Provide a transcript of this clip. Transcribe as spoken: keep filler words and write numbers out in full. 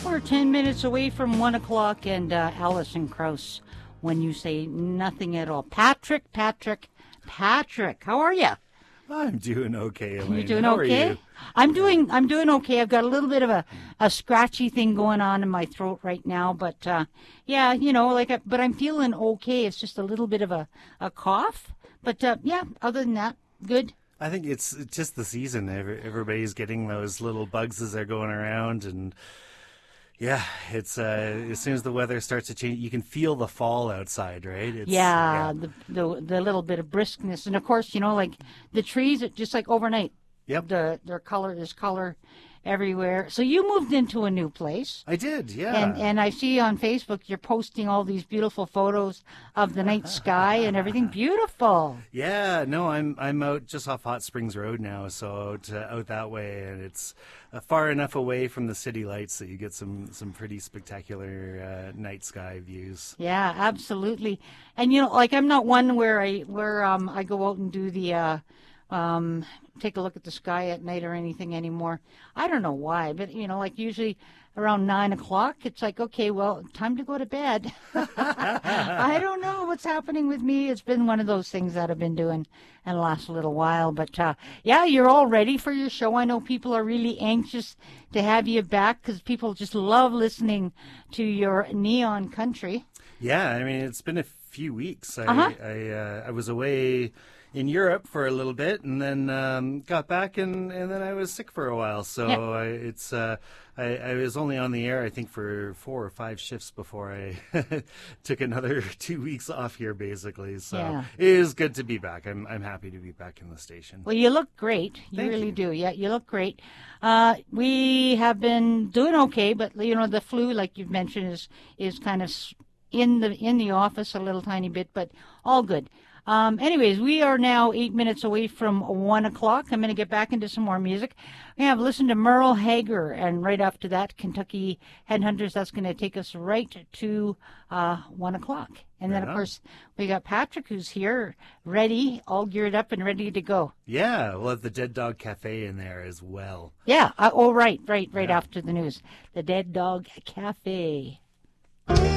We're ten minutes away from one o'clock, and uh, Alison Krauss, when you say nothing at all. Patrick, Patrick, Patrick, how are you? I'm doing okay, Elaine. You doing how okay? Are you? I'm doing. I'm doing okay. I've got a little bit of a, a scratchy thing going on in my throat right now, but uh, yeah, you know, like, a, but I'm feeling okay. It's just a little bit of a, a cough, but uh, yeah. Other than that, good. I think it's just the season. Every, everybody's getting those little bugs as they're going around, and yeah, it's uh, as soon as the weather starts to change, you can feel the fall outside, right? It's, yeah, yeah. The, the the little bit of briskness, and of course, you know, like the trees, just like overnight. Yep. The their color is color everywhere. So you moved into a new place. I did, yeah. And and I see on Facebook you're posting all these beautiful photos of the night sky and everything. Beautiful. Yeah, no, I'm I'm out just off Hot Springs Road now, so out, uh, out that way, and it's uh, far enough away from the city lights that you get some some pretty spectacular uh, night sky views. Yeah, absolutely. And you know, like I'm not one where I where um I go out and do the uh um take a look at the sky at night or anything anymore. I don't know why, but you know, like usually around nine o'clock, it's like, okay, well, time to go to bed. I don't know what's happening with me. It's been one of those things that I've been doing in the last little while. But uh, yeah, you're all ready for your show. I know people are really anxious to have you back because people just love listening to your neon country. Yeah, I mean, it's been a few weeks. I Uh-huh. I, uh, I was away in Europe for a little bit, and then um, got back, and, and then I was sick for a while. So Yeah. I, it's uh, I, I was only on the air, I think, for four or five shifts before I took another two weeks off here, basically. So Yeah. it is good to be back. I'm I'm happy to be back in the station. Well, you look great. You Thank really you. do. Yeah, you look great. Uh, we have been doing okay, but you know, the flu, like you've mentioned, is is kind of s- in the in the office a little tiny bit, but all good. Um, anyways, we are now eight minutes away from one o'clock. I'm going to get back into some more music. We have listened to Merle Hager, and right after that, Kentucky Headhunters. That's going to take us right to uh, one o'clock. And then, Right of on. course, we got Patrick, who's here, ready, all geared up and ready to go. Yeah, we'll have the Dead Dog Cafe in there as well. Yeah. Uh, oh, right, right, right Yeah. after the news. The Dead Dog Cafe.